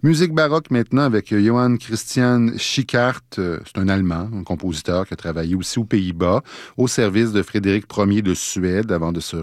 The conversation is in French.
Musique baroque maintenant avec Johann Christian Schickart. C'est un Allemand, un compositeur qui a travaillé aussi aux Pays-Bas, au service de Frédéric Ier de Suède avant de se